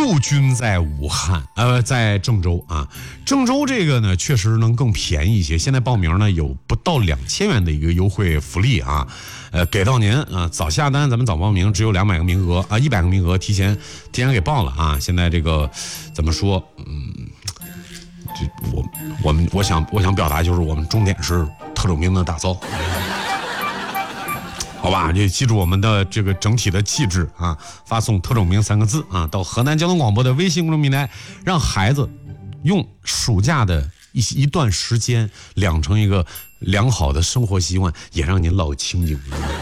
陆军在武汉，在郑州啊。郑州这个呢，确实能更便宜一些。现在报名呢，有不到2000元的一个优惠福利啊，给到您啊，早下单，咱们早报名，只有200个名额啊，100个名额提前给报了啊。现在这个怎么说？我想表达就是我们重点是特种兵的打造。好吧，就记住我们的这个整体的气质啊，发送特种兵3个字啊，到河南交通广播的微信公众平台，让孩子用暑假的一段时间养成一个良好的生活习惯，也让您老清静。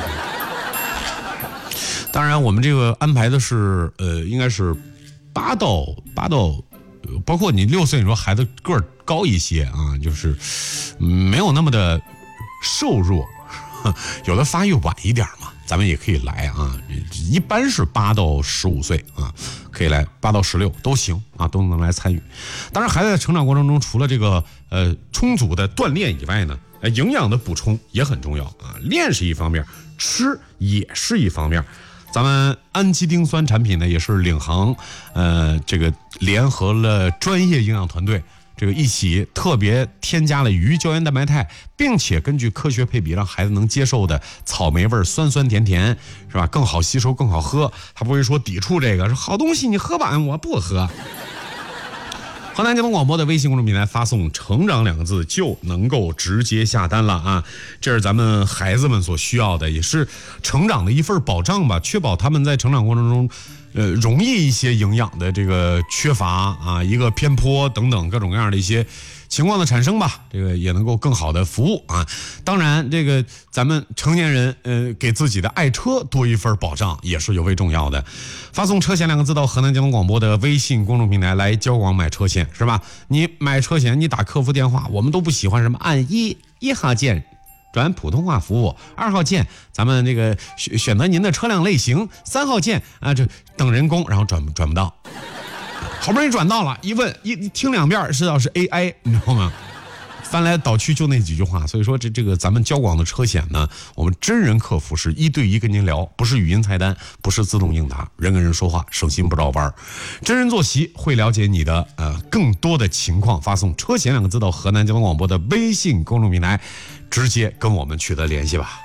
当然我们这个安排的是应该是8到包括你6岁，你说孩子个儿高一些啊，就是没有那么的瘦弱，有的发育晚一点嘛，咱们也可以来啊。一般是8到15岁啊，可以来8到16都行啊，都能来参与。当然，孩子在成长过程中，除了这个充足的锻炼以外呢，营养的补充也很重要啊。练是一方面，吃也是一方面。咱们氨基丁酸产品呢，也是领航，这个联合了专业营养团队，这个一起特别添加了鱼胶原蛋白肽，并且根据科学配比，让孩子能接受的草莓味酸酸甜甜，是吧？更好吸收，更好喝。他不会说抵触这个，说好东西你喝吧，我不喝。河南交通广播的微信公众平台发送成长2个字就能够直接下单了啊！这是咱们孩子们所需要的，也是成长的一份保障吧，确保他们在成长过程中容易一些营养的这个缺乏啊，一个偏颇等等各种各样的一些情况的产生吧，这个也能够更好的服务啊。当然这个咱们成年人给自己的爱车多一份保障也是尤为重要的。发送车险2个字到河南交通广播的微信公众平台来交广买车险，是吧？你买车险你打客服电话，我们都不喜欢什么按一号键转普通话服务，2号键咱们这个选择您的车辆类型，3号键啊这等人工，然后转不到。好不容易转到了，一问一听2遍，知道是 AI， 你知道吗？翻来倒去就那几句话，所以说这个咱们交广的车险呢，我们真人客服是1对1跟您聊，不是语音菜单，不是自动应答，人跟人说话，省心不绕弯，真人坐席会了解你的更多的情况。发送车险2个字到河南交通广播的微信公众平台，直接跟我们取得联系吧。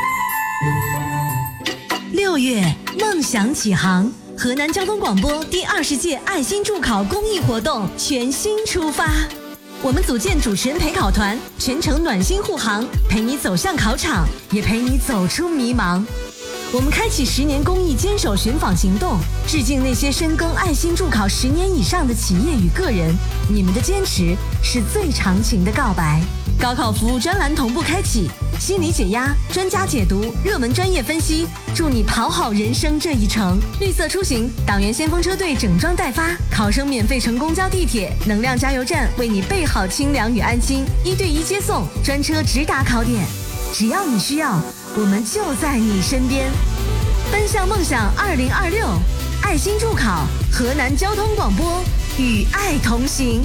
6月，梦想启航。河南交通广播第20届爱心助考公益活动全新出发，我们组建主持人陪考团，全程暖心护航，陪你走向考场，也陪你走出迷茫。我们开启10年公益坚守寻访行动，致敬那些深耕爱心助考10年以上的企业与个人，你们的坚持是最长情的告白。高考服务专栏同步开启，心理解压、专家解读、热门专业分析，祝你跑好人生这一程。绿色出行，党员先锋车队整装待发，考生免费乘公交地铁，能量加油站为你备好清凉与安心，1对1接送，专车直达考点。只要你需要，我们就在你身边。奔向梦想2026，爱心助考，河南交通广播与爱同行。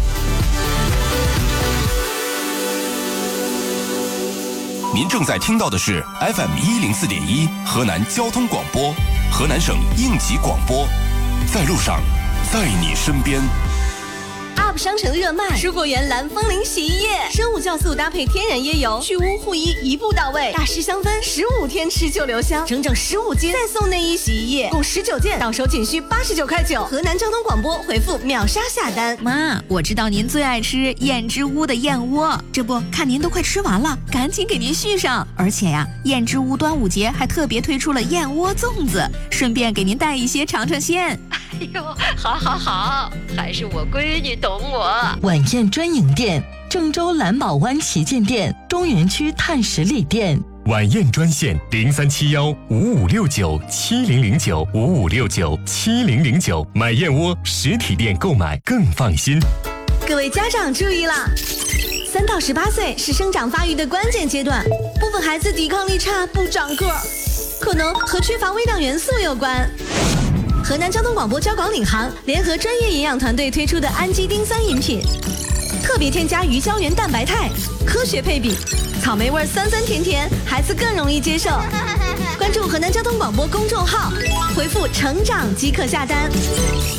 您正在听到的是 FM104.1 河南交通广播，河南省应急广播，在路上，在你身边。 UP 商城热卖，蔬果园蓝风铃洗衣液，生物酵素搭配天然椰油，去污护衣一步到位，大师香氛15天吃就留香，整整15斤，再送内衣洗衣液，共19件，到手仅需89.9块。河南交通广播回复秒杀下单。 妈，我知道您最爱吃燕之屋的燕窝，这不看您都快吃完了，赶紧给您续上。而且呀，燕之屋端午节还特别推出了燕窝粽子，顺便给您带一些尝尝鲜。 哎呦，好，还是我闺女懂我。 晚宴专营店：郑州蓝宝湾旗舰店、中原区碳十里店。 晚宴专线03715569700955697009，买燕窝实体店购买更放心。 各位家长注意啦！3到18岁是生长发育的关键阶段，部分孩子抵抗力差，不长个儿，可能和缺乏微量元素有关。河南交通广播交广领航联合专业营养团队推出的氨基丁酸饮品，特别添加鱼胶原蛋白肽，科学配比，草莓味酸酸甜甜，孩子更容易接受。关注河南交通广播公众号，回复成长即可下单。